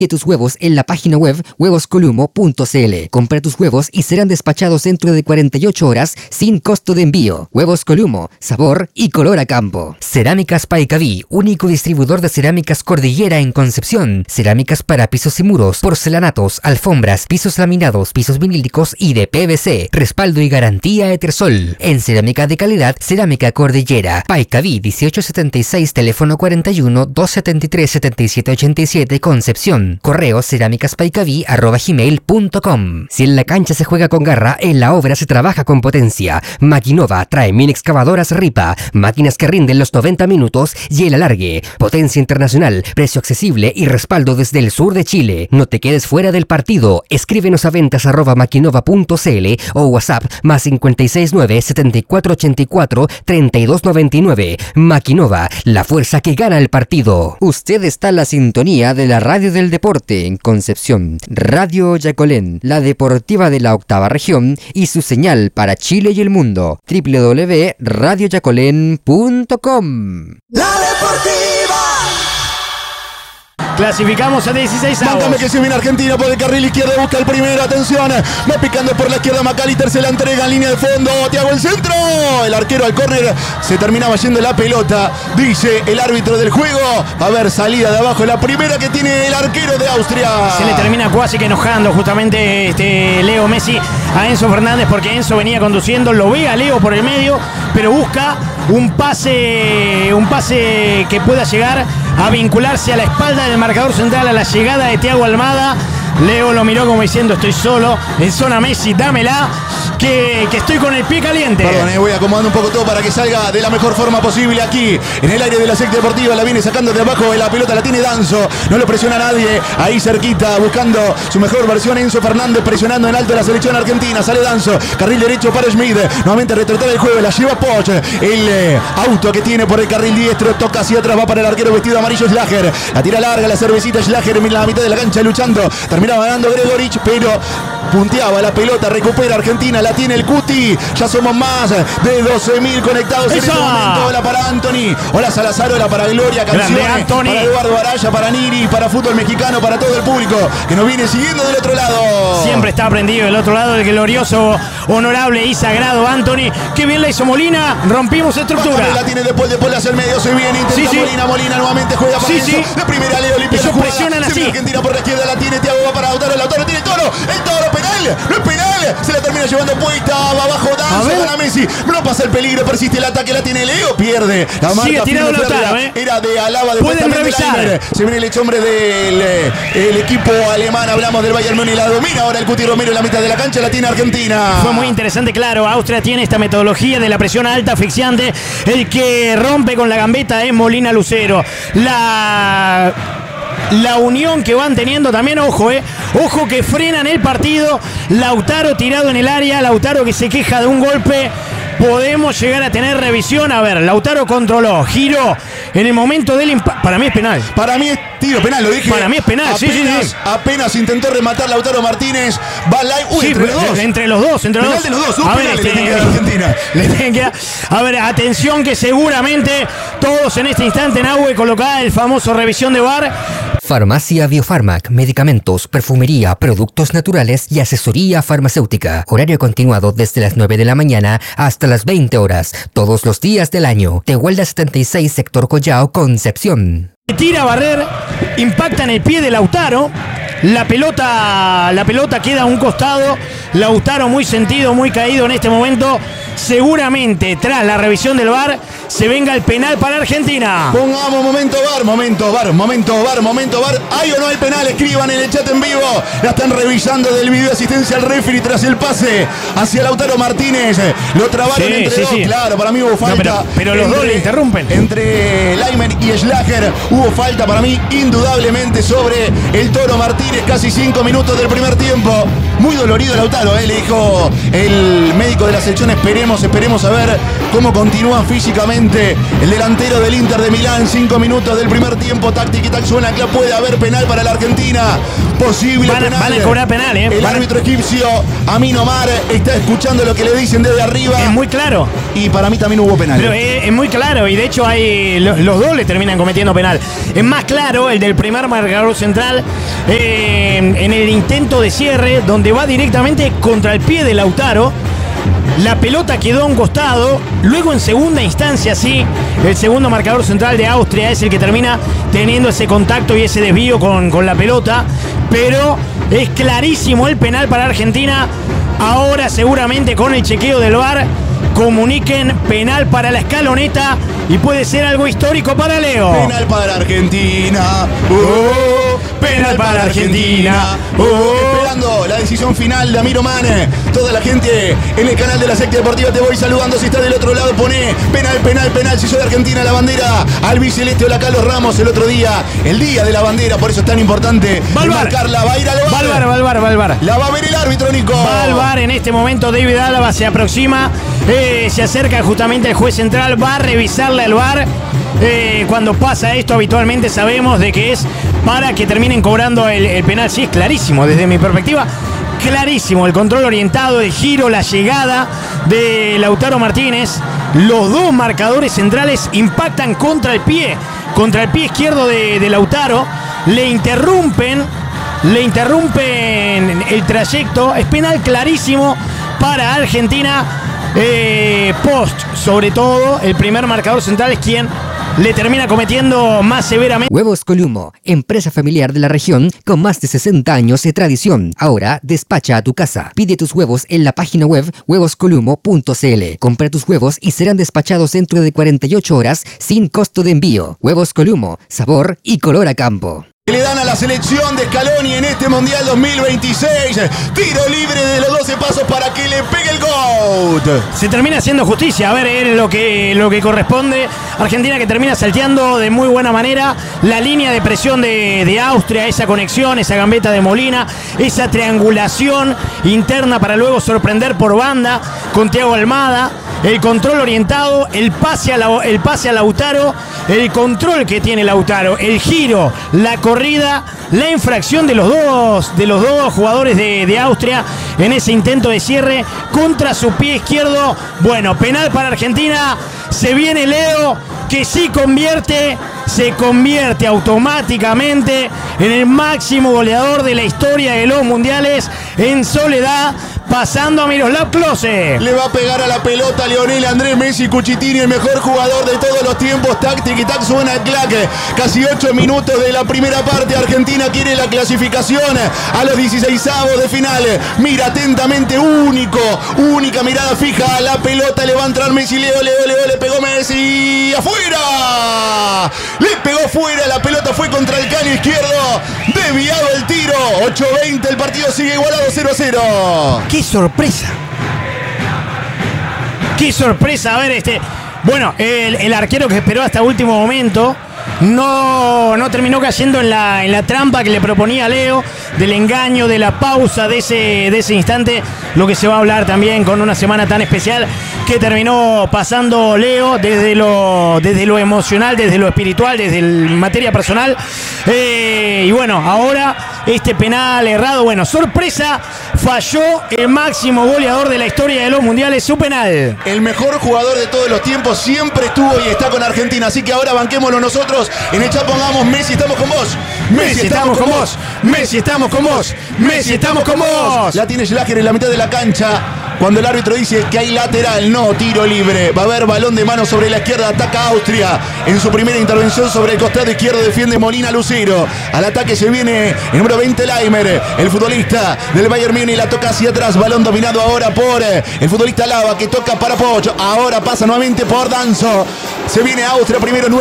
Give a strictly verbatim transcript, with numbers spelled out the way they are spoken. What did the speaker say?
tus huevos en la página web huevos columo punto c l. Compra tus huevos y serán despachados dentro de cuarenta y ocho horas sin costo de envío. Huevos Columo, sabor y color a campo. Cerámicas Paicaví, único distribuidor de cerámicas Cordillera en Concepción. Cerámicas para pisos y muros, porcelanatos, alfombras, pisos laminados, pisos vinílicos y de P V C. Respaldo y garantía Etersol. En cerámica de calidad, Cerámica Cordillera. Paicaví dieciocho setenta y seis, teléfono cuarenta y uno, doscientos setenta y tres, setenta y siete ochenta y siete, Concepción. Correo cerámicaspaicaví arroba gmail punto com. Si en la cancha se juega con garra, en la obra se trabaja con potencia. Maquinova trae mini excavadoras Ripa, máquinas que rinden los noventa minutos y el alargue. Potencia internacional, precio accesible y respaldo desde el sur de Chile. No te quedes fuera del partido. Escríbenos a ventas arroba maquinova punto c l o WhatsApp más cincuenta y seis nueve, setenta y cuatro ochenta y cuatro, treinta y dos noventa y nueve. Maquinova, la fuerza que gana el partido. Usted está en la sintonía de la radio del deporte en Concepción. Radio Yacolén, la deportiva de la octava región y su señal para Chile y el mundo. doble u doble u doble u punto radio yacolén punto com. La deportiva. Clasificamos a dieciséis avos. Mándame que se viene Argentina por el carril izquierdo, busca el primero, atención, va picando por la izquierda Macalister, se la entrega en línea de fondo, Thiago el centro, el arquero al córner, se terminaba yendo la pelota, dice el árbitro del juego, a ver, salida de abajo, la primera que tiene el arquero de Austria. Se le termina casi que enojando justamente este Leo Messi a Enzo Fernández porque Enzo venía conduciendo, lo ve a Leo por el medio, pero busca un pase, un pase que pueda llegar a vincularse a la espalda del marcador central a la llegada de Thiago Almada. Leo lo miró como diciendo estoy solo en zona Messi, dámela que, que estoy con el pie caliente. Perdón, eh, voy acomodando un poco todo para que salga de la mejor forma posible aquí en el aire de la secta deportiva. La viene sacando de abajo de la pelota, la tiene Danzo, no lo presiona nadie, ahí cerquita buscando su mejor versión. Enzo Fernández presionando en alto la selección argentina, sale Danzo, carril derecho para Schmid, nuevamente retratar el juego, la lleva Poch, el eh, auto que tiene por el carril diestro, toca hacia atrás, va para el arquero vestido amarillo Schlager, la tira larga la cervecita Schlager en la mitad de la cancha luchando, terminaba ganando Gregorich, pero punteaba la pelota, recupera Argentina, la tiene el Cuti, ya somos más de doce mil conectados en este momento. Hola para Anthony, hola Salazar, hola para Gloria, canciones para Eduardo Araya, para Niri, para fútbol mexicano, para todo el público que nos viene siguiendo del otro lado. Siempre está prendido del otro lado el glorioso, honorable y sagrado Anthony. Qué bien la hizo Molina, rompimos estructura. La tiene después, después hace el medio, se viene, intenta sí, sí. Molina, Molina nuevamente juega para sí, eso. Sí. De primera Leo limpia la jugada. Presionan así. Argentina por la izquierda, la tiene Thiago, va para Lautaro, Lautaro tiene el toro, el toro penal, no es penal, se la termina llevando puesta, va abajo Danzo, gana Messi, no pasa el peligro, persiste el ataque, la tiene Leo, pierde la marca. Sigue tirado Lautaro, eh. Era de Alaba, de pueden revisar. Se viene el ex hombre del el equipo alemán, hablamos del Bayern Múnich, la domina ahora el Cuti Romero en la mitad de la cancha, la tiene Argentina. Fue muy interesante, claro, Austria tiene esta metodología de la presión alta, asfixiante, el que rompe con la gambeta es Molina Lucero. La... La unión que van teniendo también, ojo, eh. Ojo que frenan el partido. Lautaro tirado en el área. Lautaro que se queja de un golpe. Podemos llegar a tener revisión. A ver, Lautaro controló, giró en el momento del impacto. Para mí es penal. Para mí es tiro penal, lo dije. Para mí es penal, apenas, sí, sí, sí. Apenas intentó rematar Lautaro Martínez. Va live. Uy, sí, entre los dos. Entre los dos, entre los dos. De los dos. Un a penal ver, le tiene que dar a Argentina. Le tienen que dar. A ver, atención que seguramente todos en este instante en agua colocada el famoso revisión de V A R. Farmacia Biofarmac, medicamentos, perfumería, productos naturales y asesoría farmacéutica. Horario continuado desde las nueve de la mañana hasta las veinte horas, todos los días del año. Tehuelda setenta y seis, sector Collao, Concepción. Tira a barrer, impacta en el pie de Lautaro. La pelota, la pelota queda a un costado. Lautaro muy sentido, muy caído en este momento. Seguramente tras la revisión del V A R se venga el penal para Argentina. Pongamos momento V A R, momento V A R, momento V A R, momento V A R. ¿Hay o no hay penal? Escriban en el chat en vivo. La están revisando del video asistencia al referee tras el pase hacia Lautaro Martínez. Lo trabaron sí, entre sí, dos. Sí. Claro, para mí hubo falta. No, pero, pero los entre, dos le interrumpen. Entre Laimer y Schlager hubo falta para mí indudablemente sobre el Toro Martínez. Casi cinco minutos del primer tiempo. Muy dolorido Lautaro, ¿eh? Le dijo el médico de la selección. Esperemos, esperemos a ver cómo continúa físicamente el delantero del Inter de Milán. Cinco minutos del primer tiempo. Táctica y tac suena que puede haber penal para la Argentina. posible van, penal. van a cobrar penal, ¿eh? El van árbitro egipcio, Amin Omar, está escuchando lo que le dicen desde arriba. Es muy claro. Y para mí también hubo penal. Pero es, es muy claro, y de hecho hay los dos le terminan cometiendo penal. Es más claro el del primer marcador central eh, en el intento de cierre, donde va directamente contra el pie de Lautaro. La pelota quedó a un costado. Luego en segunda instancia, sí, el segundo marcador central de Austria es el que termina teniendo ese contacto y ese desvío con, con la pelota. Pero es clarísimo el penal para Argentina. Ahora seguramente con el chequeo del V A R comuniquen penal para la escaloneta y puede ser algo histórico para Leo. Penal para Argentina. Oh, penal para Argentina. Oh, esperando la decisión final de Amir Omar. Toda la gente en el canal de la Secta Deportiva te voy saludando. Si estás del otro lado, pone penal, penal, penal. Si sos de Argentina, la bandera albiceleste o la Carlos Ramos el otro día. El día de la bandera, por eso es tan importante marcarla. Va a ir al V A R. Va al V A R, va al V A R, va al V A R. La va a ver el árbitro, Nico. Va al V A R en este momento. David Álava se aproxima. Eh, se acerca justamente el juez central. Va a revisarle al V A R. Eh, cuando pasa esto habitualmente sabemos de que es para que terminen cobrando el, el penal. Sí, es clarísimo desde mi perspectiva. Clarísimo el control orientado, el giro, la llegada de Lautaro Martínez. Los dos marcadores centrales impactan contra el pie, contra el pie izquierdo de, de Lautaro. Le interrumpen, le interrumpen el trayecto. Es penal clarísimo para Argentina. Eh, Post, sobre todo, el primer marcador central es quien le termina cometiendo más severamente. Huevos Columo, empresa familiar de la región con más de sesenta años de tradición. Ahora despacha a tu casa. Pide tus huevos en la página web huevos columo punto c l. Compra tus huevos y serán despachados dentro de cuarenta y ocho horas sin costo de envío. Huevos Columo, sabor y color a campo. Le dan a la selección de Scaloni en este Mundial dos mil veintiséis. Tiro libre de los doce pasos para que le pegue el GOAT. Se termina haciendo justicia. A ver, es lo que, lo que corresponde. Argentina que termina salteando de muy buena manera la línea de presión de, de Austria. Esa conexión, esa gambeta de Molina, esa triangulación interna para luego sorprender por banda con Thiago Almada. El control orientado, el pase, a la, el pase a Lautaro, el control que tiene Lautaro, el giro, la corrida, la infracción de los dos, de los dos jugadores de, de Austria en ese intento de cierre contra su pie izquierdo. Bueno, penal para Argentina. Se viene Leo, que sí convierte, se convierte automáticamente en el máximo goleador de la historia de los mundiales en soledad, pasando a Miroslav Klose. Le va a pegar a la pelota Lionel Andrés Messi Cuchitini, el mejor jugador de todos los tiempos. Tac, tic, tac, suena el claque. Casi ocho minutos de la primera parte. Argentina quiere la clasificación a los dieciseisavos de final. Mira atentamente, único, única mirada fija a la pelota. Le va a entrar Messi, Leo, Leo, Leo, le pegó Messi. ¡Afuera! Le pegó fuera, la pelota fue contra el caño izquierdo. Desviado el tiro. ocho veinte, el partido sigue igualado cero a cero. ¡Qué sorpresa! ¡Qué sorpresa! A ver, este... Bueno, el, el arquero que esperó hasta último momento no, no terminó cayendo en la, en la trampa que le proponía Leo, del engaño, de la pausa de ese, de ese instante, lo que se va a hablar también con una semana tan especial que terminó pasando Leo desde lo, desde lo emocional, desde lo espiritual, desde el materia personal. Eh, y bueno, ahora este penal errado, bueno, sorpresa, falló el máximo goleador de la historia de los mundiales, su penal. El mejor jugador de todos los tiempos siempre estuvo y está con Argentina, así que ahora banquémoslo nosotros. En el chat pongamos Messi, estamos con vos. Messi, estamos con vos. Messi, estamos con vos. Messi, estamos con vos. La tiene Schlager en la mitad de la cancha. Cuando el árbitro dice que hay lateral, no tiro libre. Va a haber balón de mano sobre la izquierda, ataca Austria. En su primera intervención sobre el costado izquierdo defiende Molina Lucero. Al ataque se viene el número veinte, Laimer, el futbolista del Bayern Múnich. La toca hacia atrás, balón dominado ahora por el futbolista Lava, que toca para Poch. Ahora pasa nuevamente por Danzo. Se viene Austria primero.